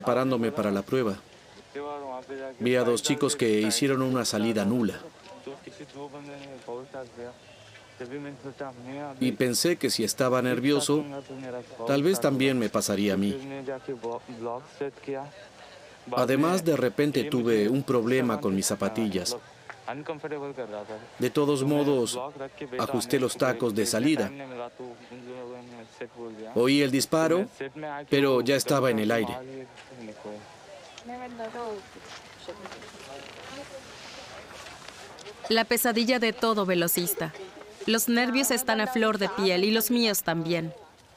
preparándome para la prueba. Vi a dos chicos que hicieron una salida nula. Y pensé que si estaba nervioso, tal vez también me pasaría a mí. Además, de repente tuve un problema con mis zapatillas. De todos modos, ajusté los tacos de salida. Oí el disparo, pero ya estaba en el aire. La pesadilla de todo velocista. Los nervios están a flor de piel y los míos también.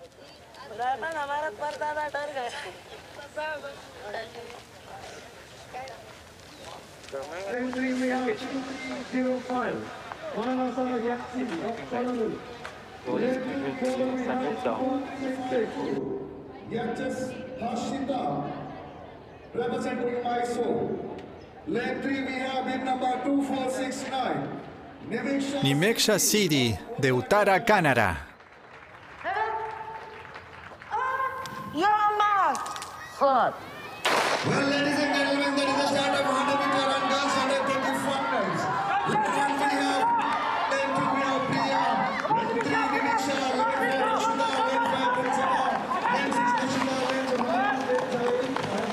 Representing Mysore. Lane 3 we have bid number 2469. Nimeksha Siddhi, de Uttara Kannada. Well, ladies and gentlemen, that is the start of 100-meter and girls 120 finals. Lane 1 we have, Lane 2 we have Priya, Lane 3 Nimeksha, Lane 4 Rishita, Lane 5 Prinsima, Lane 6 Nishita, Lane 7 Lane 8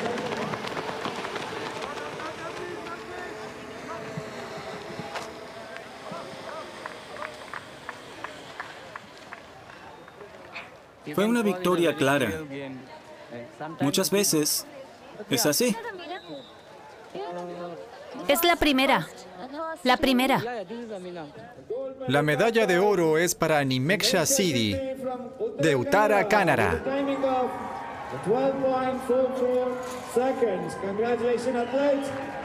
Fue una victoria clara. Muchas veces es así. Es la primera. La primera. La medalla de oro es para Nimeksha Siddhi, de Uttara Kannada. 12.44 seconds. Congratulations, athletes.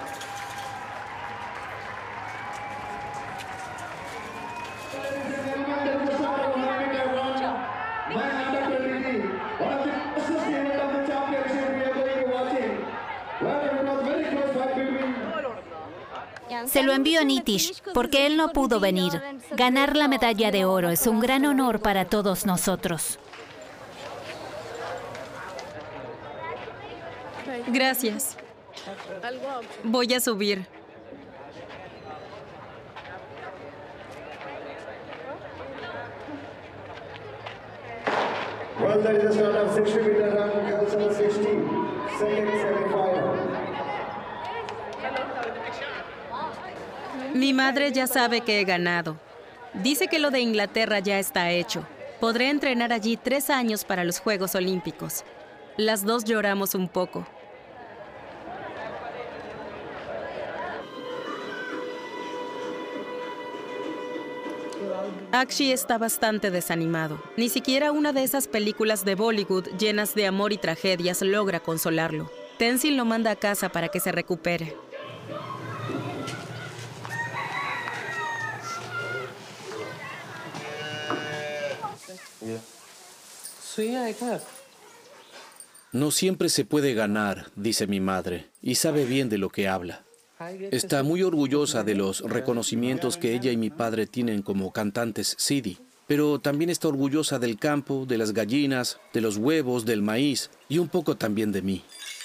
Se lo envío a Nitish, porque él no pudo venir. Ganar la medalla de oro es un gran honor para todos nosotros. Gracias. Voy a subir. Well, that is the start of 60-meter run, girls under 16, second semi-final. Mi madre ya sabe que he ganado. Dice que lo de Inglaterra ya está hecho. Podré entrenar allí 3 años para los Juegos Olímpicos. Las dos lloramos un poco. Akshi está bastante desanimado. Ni siquiera una de esas películas de Bollywood llenas de amor y tragedias logra consolarlo. Tenzin lo manda a casa para que se recupere. No siempre se puede ganar, dice mi madre, y sabe bien de lo que habla. Está muy orgullosa de los reconocimientos que ella y mi padre tienen como cantantes Siddhi, pero también está orgullosa del campo, de las gallinas, de los huevos, del maíz y un poco también de mí.